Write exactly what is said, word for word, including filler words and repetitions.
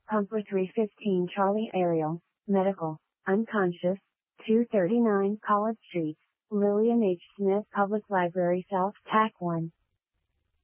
Pumper three fifteen Charlie Ariel, medical, unconscious, two thirty-nine College Street, Lillian H. Smith Public Library South, T A C one.